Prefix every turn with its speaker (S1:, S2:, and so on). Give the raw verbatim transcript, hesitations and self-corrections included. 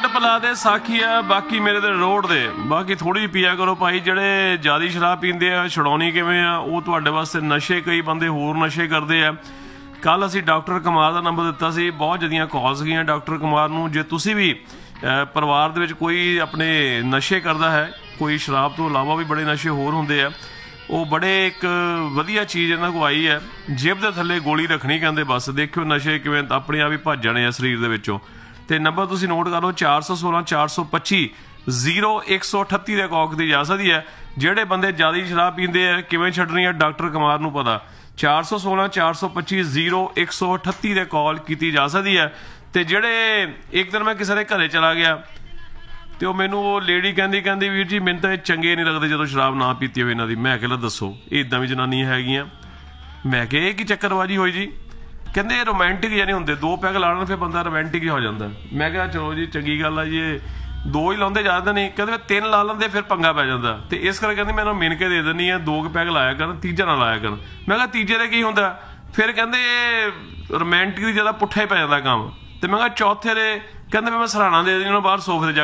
S1: ਢੁੱਡ ਪਿਲਾ ਦੇ ਸਾਖੀ ਆ ਬਾਕੀ ਮੇਰੇ ਤੇ ਰੋਡ ਦੇ ਬਾਕੀ ਥੋੜੀ ਪੀਆ ਕਰੋ ਭਾਈ। ਜਿਹੜੇ ਜ਼ਿਆਦਾ ਸ਼ਰਾਬ ਪੀਂਦੇ ਆ ਛਡਾਉਣੀ ਕਿਵੇਂ ਆ ਉਹ ਤੁਹਾਡੇ ਵਾਸਤੇ ਨਸ਼ੇ ਕਈ ਬੰਦੇ ਹੋਰ ਨਸ਼ੇ ਕਰਦੇ ਆ। ਕੱਲ ਅਸੀਂ ਡਾਕਟਰ ਕੁਮਾਰ ਦਾ ਨੰਬਰ ਦਿੱਤਾ ਸੀ, ਬਹੁਤ ਜ਼ਿਆਦੀਆਂ ਕਾਲਸ ਗਈਆਂ ਡਾਕਟਰ ਕੁਮਾਰ ਨੂੰ। ਜੇ ਤੁਸੀਂ ਵੀ ਪਰਿਵਾਰ ਦੇ ਵਿੱਚ ਕੋਈ ਆਪਣੇ ਨਸ਼ੇ ਕਰਦਾ ਹੈ, ਕੋਈ ਸ਼ਰਾਬ ਤੋਂ ਇਲਾਵਾ ਵੀ ਬੜੇ ਨਸ਼ੇ ਹੋਰ ਹੁੰਦੇ ਆ, ਉਹ ਬੜੇ ਇੱਕ ਵਧੀਆ ਚੀਜ਼ ਇਹਨਾਂ ਕੋਲ ਆਈ ਹੈ, ਜੇਬ ਦੇ ਥੱਲੇ ਗੋਲੀ ਰੱਖਣੀ ਕਹਿੰਦੇ। ਬਸ ਦੇਖਿਓ ਨਸ਼ੇ ਕਿਵੇਂ ਆਪਣੇ ਆਪ ਹੀ ਭੱਜ ਜਾਣੇ ਆ ਸਰੀਰ ਦੇ ਵਿੱਚੋਂ। ਤੇ ਨੰਬਰ ਤੁਸੀਂ ਨੋਟ ਕਰ ਲਓ ਚਾਰ ਸੌ ਸੋਲਾਂ ਚਾਰ ਸੌ ਪੱਚੀ ਜ਼ੀਰੋ ਇੱਕ ਸੌ ਅਠੱਤੀ ਦੇ ਕੌਕ ਦੀ ਜਾ ਸਕਦੀ ਹੈ। ਜਿਹੜੇ ਬੰਦੇ ਜ਼ਿਆਦਾ ਸ਼ਰਾਬ ਪੀਂਦੇ ਆ ਕਿਵੇਂ ਛੱਡਣੀ ਆ ਡਾਕਟਰ ਕੁਮਾਰ ਨੂੰ ਪਤਾ। ਚਾਰ ਸੌ ਸੋਲਾਂ ਚਾਰ ਸੌ ਪੱਚੀ ਜ਼ੀਰੋ ਇੱਕ ਸੌ ਅਠੱਤੀ ਦੇ ਕਾਲ ਕੀਤੀ ਜਾ ਸਕਦੀ ਹੈ। ਤੇ ਜਿਹੜੇ ਇੱਕ ਦਿਨ ਮੈਂ ਕਿਸੇ ਦੇ ਘਰੇ ਚਲਾ ਗਿਆ ਤੇ ਉਹ ਮੈਨੂੰ ਉਹ ਲੇਡੀ ਕਹਿੰਦੀ ਕਹਿੰਦੀ ਵੀਰ ਜੀ ਮੈਨੂੰ ਤਾਂ ਇਹ ਚੰਗੇ ਨਹੀਂ ਲੱਗਦੇ ਜਦੋਂ ਸ਼ਰਾਬ ਨਾ ਪੀਤੀ ਹੋਵੇ ਇਹਨਾਂ ਦੀ। ਮੈਂ ਕਿਹਾ ਦੱਸੋ ਇਹ ਇੱਦਾਂ ਵੀ ਜਨਾਨੀਆਂ ਹੈਗੀਆਂ? ਮੈਂ ਕਿਹਾ ਇਹ ਕੀ ਚੱਕਰਬਾਜੀ ਹੋਈ ਜੀ? ਕਹਿੰਦੇ ਇਹ ਰੋਮਾਂਟਿਕ ਜਾਨੀ ਹੁੰਦੇ, ਦੋ ਪੈਗ ਲਾ ਲੈਣ ਫਿਰ ਬੰਦਾ ਰੋਮਾਂਟਿਕ ਹੀ ਹੋ ਜਾਂਦਾ। ਮੈਂ ਕਿਹਾ ਚਲੋ ਜੀ ਚੰਗੀ ਗੱਲ ਆ ਜੀ, ਇਹ ਦੋ ਹੀ ਲਾਉਂਦੇ ਜ਼ਿਆਦਾ ਨਹੀਂ। ਕਹਿੰਦੇ ਤਿੰਨ ਲਾ ਲੈਂਦੇ ਫਿਰ ਪੰਗਾ ਪੈ ਜਾਂਦਾ। ਤੇ ਇਸ ਕਰਕੇ ਕਹਿੰਦੇ ਮੈਂ ਇਹਨਾਂ ਮਿਣ ਕੇ ਦੇ ਦਿੰਦੀ ਆ, ਦੋ ਕੁ ਪੈਗ ਲਾਇਆ ਕਰਨ, ਤੀਜਾ ਨਾ ਲਾਇਆ ਕਰਨ। ਮੈਂ ਕਿਹਾ ਤੀਜੇ ਦੇ ਕੀ ਹੁੰਦਾ? ਫਿਰ ਕਹਿੰਦੇ ਇਹ ਰੋਮਾਂਟਿਕ ਦੀ ਜ਼ਿਆਦਾ ਪੁੱਠਾ ਹੀ ਪੈ ਜਾਂਦਾ ਕੰਮ। ਤੇ ਮੈਂ ਕਿਹਾ ਚੌਥੇ ਦੇ ਕਹਿੰਦੇ ਮੈਂ ਸਰਾਣਾ ਦੇ ਦਿੰਦੀ ਉਹਨਾਂ ਬਾਹਰ ਸੋਫੇ ਤੇ ਜਾ